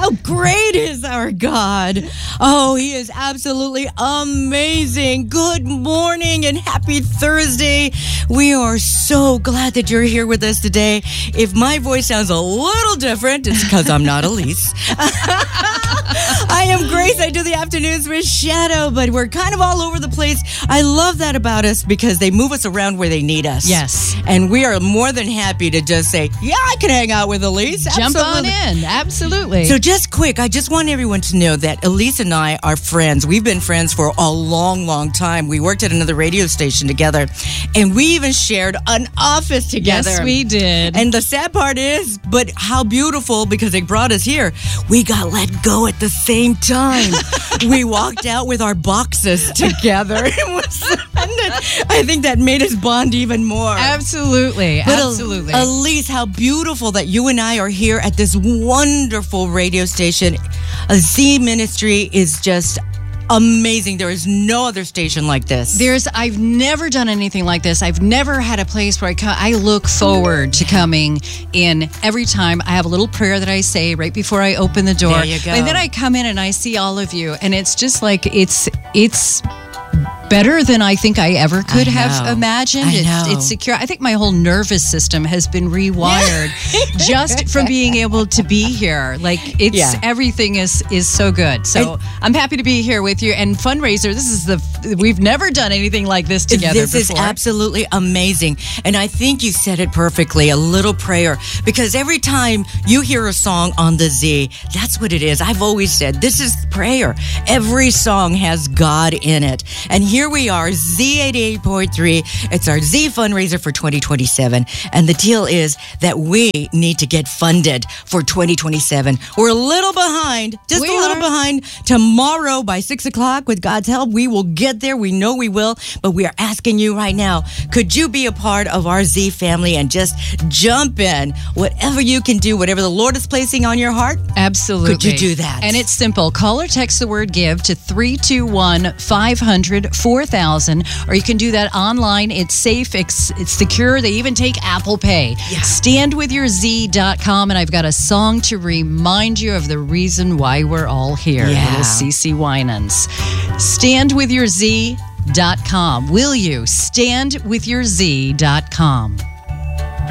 How great is our God? Oh, he is absolutely amazing. Good morning and happy Thursday. We are so glad that you're here with us today. If my voice sounds a little different, it's because I'm not Elise. I am Grace. I do the afternoons with Shadow, but we're kind of all over the place. I love that about us because they move us around where they need us. Yes. And we are more than happy to just say, yeah, I can hang out with Elise. Jump on in. Absolutely. So just quick, I just want everyone to know that Elise and I are friends. We've been friends for a long, long time. We worked at another radio station together, and we even shared an office together. Yes, we did. And the sad part is, but how beautiful, because they brought us here, we got let go at the same time. We walked out with our boxes together. I think that made us bond even more. Absolutely. But Absolutely. Elise, how beautiful that you and I are here at this wonderful radio station. A Z Ministry is just amazing. There is no other station like this. I've never done anything like this. I've never had a place where I look forward to coming in every time. I have a little prayer that I say right before I open the door. There you go. And then I come in and I see all of you, and it's just like it's better than I think I ever could have imagined. It's secure. I think my whole nervous system has been rewired just from being able to be here. Like everything is so good. So I'm happy to be here with you. And fundraiser, we've never done anything like this together before. This is absolutely amazing. And I think you said it perfectly, a little prayer. Because every time you hear a song on the Z, that's what it is. I've always said, this is prayer. Every song has God in it. And here we are, Z88.3. It's our Z fundraiser for 2027. And the deal is that we need to get funded for 2027. We're a little behind, just a little behind. Tomorrow by 6 o'clock, with God's help, we will get there. We know we will. But we are asking you right now, could you be a part of our Z family and just jump in? Whatever you can do, whatever the Lord is placing on your heart. Absolutely. Could you do that? And it's simple. Call or text the word GIVE to 321-500-4000, or you can do that online. It's safe, it's secure. They even take Apple Pay. Yeah. StandWithYourZ.com, and I've got a song to remind you of the reason why we're all here. Little CeCe Winans. StandWithYourZ.com. Will you? StandWithYourZ.com.